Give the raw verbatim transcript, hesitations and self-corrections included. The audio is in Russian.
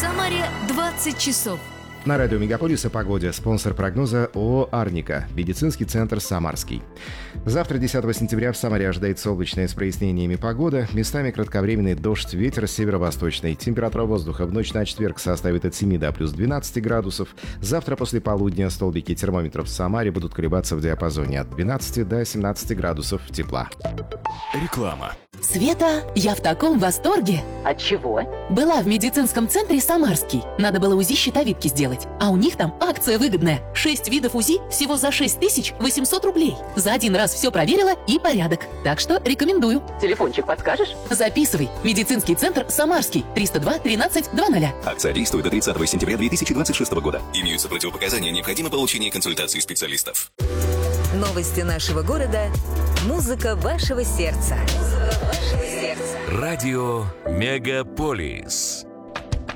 Самаре двадцать часов. На радио «Мегаполис» о погоде. Спонсор прогноза ООО «Арника». Медицинский центр «Самарский». Завтра, десятого сентября, в Самаре ожидается облачная с прояснениями погода. Местами кратковременный дождь, ветер северо-восточный. Температура воздуха в ночь на четверг составит от семи до плюс двенадцати градусов. Завтра после полудня столбики термометров в Самаре будут колебаться в диапазоне от двенадцати до семнадцати градусов тепла. Реклама. Света, я в таком восторге. От чего? Была в медицинском центре «Самарский». Надо было УЗИ щитовидки сделать. А у них там акция выгодная. Шесть видов УЗИ всего за шесть тысяч восемьсот рублей. За один раз все проверила и порядок. Так что рекомендую. Телефончик подскажешь? Записывай. Медицинский центр «Самарский». триста два тринадцать двадцать. Акция действует до тридцатого сентября две тысячи двадцать шестого года. Имеются противопоказания, необходимо получение консультации специалистов. Новости нашего города. Музыка вашего сердца. Музыка вашего сердца. Радио «Мегаполис».